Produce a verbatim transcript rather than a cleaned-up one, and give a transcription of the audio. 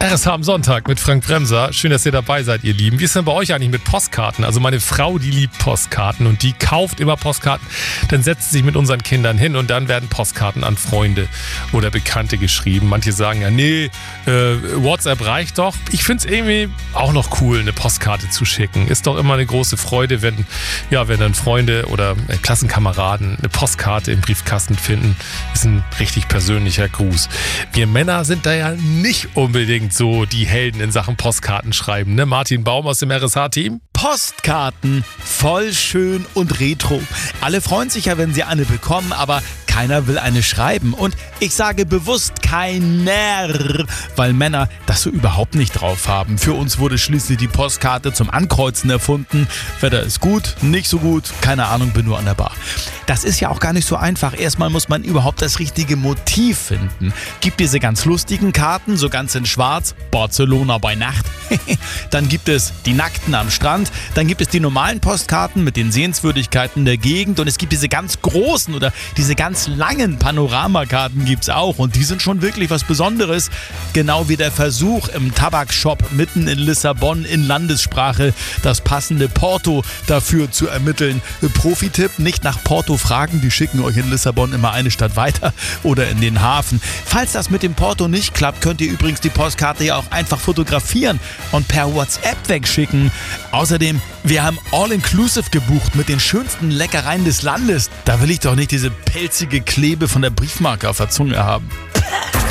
R S H am Sonntag mit Frank Bremser. Schön, dass ihr dabei seid, ihr Lieben. Wie ist denn bei euch eigentlich mit Postkarten? Also meine Frau, die liebt Postkarten und die kauft immer Postkarten. Dann setzt sie sich mit unseren Kindern hin und dann werden Postkarten an Freunde oder Bekannte geschrieben. Manche sagen ja, nee, äh, WhatsApp reicht doch. Ich finde es irgendwie auch noch cool, eine Postkarte zu schicken. Ist doch immer eine große Freude, wenn, ja, wenn dann Freunde oder äh, Klassenkameraden eine Postkarte im Briefkasten finden. Ist ein richtig persönlicher Gruß. Wir Männer sind da ja nicht unbedingt so die Helden in Sachen Postkarten schreiben, ne? Martin Baum aus dem R S H-Team. Postkarten, voll schön und retro. Alle freuen sich ja, wenn sie eine bekommen, aber keiner will eine schreiben. Und ich sage bewusst keiner, weil Männer das so überhaupt nicht drauf haben. Für uns wurde schließlich die Postkarte zum Ankreuzen erfunden. Wetter ist gut, nicht so gut, keine Ahnung, bin nur an der Bar. Das ist ja auch gar nicht so einfach. Erstmal muss man überhaupt das richtige Motiv finden. Gibt diese ganz lustigen Karten, so ganz in schwarz, Barcelona bei Nacht. Dann gibt es die Nackten am Strand. Dann gibt es die normalen Postkarten mit den Sehenswürdigkeiten der Gegend. Und es gibt diese ganz großen oder diese ganz langen Panoramakarten gibt's auch. Und die sind schon wirklich was Besonderes. Genau wie der Versuch im Tabakshop mitten in Lissabon in Landessprache das passende Porto dafür zu ermitteln. Profi-Tipp, nicht nach Porto fragen, die schicken euch in Lissabon immer eine Stadt weiter oder in den Hafen. Falls das mit dem Porto nicht klappt, könnt ihr übrigens die Postkarte ja auch einfach fotografieren und per WhatsApp wegschicken. Außerdem, wir haben All-Inclusive gebucht mit den schönsten Leckereien des Landes. Da will ich doch nicht diese pelzige Klebe von der Briefmarke auf der Zunge haben.